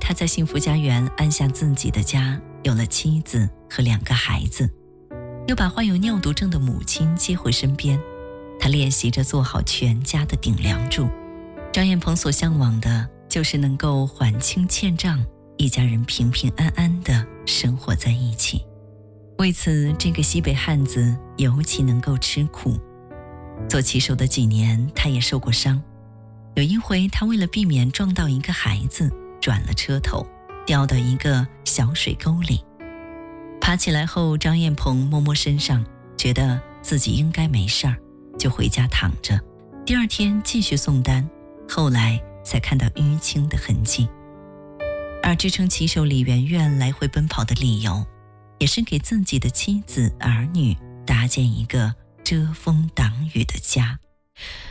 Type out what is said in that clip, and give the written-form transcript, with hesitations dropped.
他在幸福家园安下自己的家，有了妻子和2个孩子，又把患有尿毒症的母亲接回身边。他练习着做好全家的顶梁柱。张彦鹏所向往的就是能够还清欠账，一家人平平安安地生活在一起。为此，这个西北汉子尤其能够吃苦。做骑手的几年，他也受过伤。有一回，他为了避免撞到一个孩子，转了车头，掉到一个小水沟里。爬起来后，张彦鹏摸摸身上，觉得自己应该没事儿，就回家躺着。第2天继续送单，后来才看到淤青的痕迹。而支撑骑手李媛媛来回奔跑的理由，也是给自己的妻子儿女搭建一个遮风挡雨的家。